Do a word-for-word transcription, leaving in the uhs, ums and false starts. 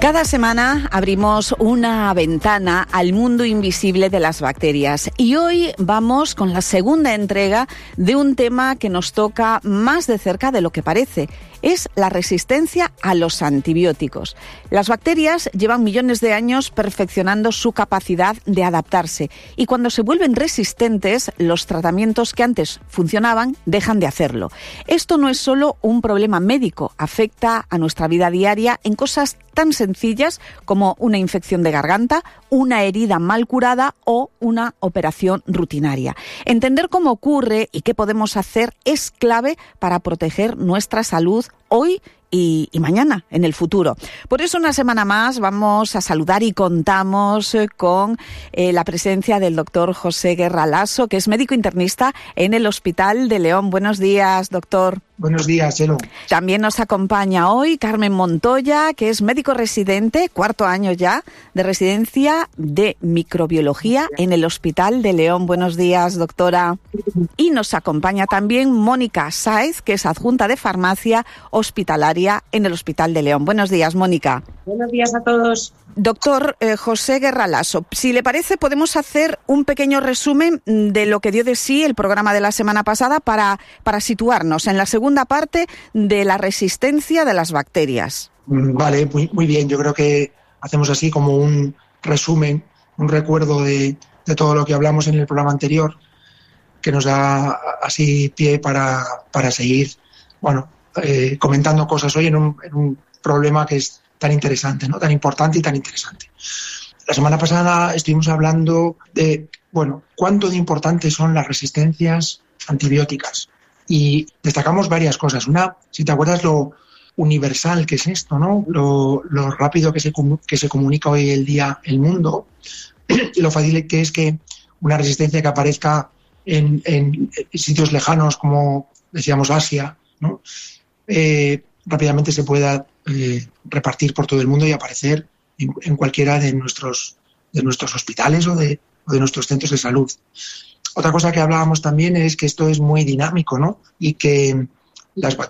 Cada semana abrimos una ventana al mundo invisible de las bacterias y hoy vamos con la segunda entrega de un tema que nos toca más de cerca de lo que parece. Es la resistencia a los antibióticos. Las bacterias llevan millones de años perfeccionando su capacidad de adaptarse y cuando se vuelven resistentes, los tratamientos que antes funcionaban dejan de hacerlo. Esto no es solo un problema médico, afecta a nuestra vida diaria en cosas tan sencillas como una infección de garganta, una herida mal curada o una operación rutinaria. Entender cómo ocurre y qué podemos hacer es clave para proteger nuestra salud hoy y, y mañana, en el futuro. Por eso una semana más vamos a saludar y contamos eh, con eh, la presencia del doctor José Guerra Lasso, que es médico internista en el Hospital de León. Buenos días, doctor. Buenos días, Chelo. También nos acompaña hoy Carmen Montoya, que es médico residente, cuarto año ya, de residencia de microbiología en el Hospital de León. Buenos días, doctora. Y nos acompaña también Mónica Sáez, que es adjunta de farmacia hospitalaria en el Hospital de León. Buenos días, Mónica. Buenos días a todos. Doctor eh, José Guerra Lasso, si le parece, podemos hacer un pequeño resumen de lo que dio de sí el programa de la semana pasada para, para situarnos en la segunda parte de la resistencia de las bacterias. Vale, muy, muy bien. Yo creo que hacemos así como un resumen, un recuerdo de, de todo lo que hablamos en el programa anterior, que nos da así pie para, para seguir bueno, eh, comentando cosas hoy en un, en un problema que es tan interesante, ¿no? Tan importante y tan interesante. La semana pasada estuvimos hablando de, bueno, cuánto de importantes son las resistencias antibióticas y destacamos varias cosas. Una, si te acuerdas lo universal que es esto, ¿no? Lo, lo rápido que se, que se comunica hoy el día el mundo y lo fácil que es que una resistencia que aparezca en, en sitios lejanos como decíamos Asia, ¿no? Eh, rápidamente se pueda eh, repartir por todo el mundo y aparecer en, en cualquiera de nuestros, de nuestros hospitales o de, o de nuestros centros de salud. Otra cosa que hablábamos también es que esto es muy dinámico, ¿no? Y que las,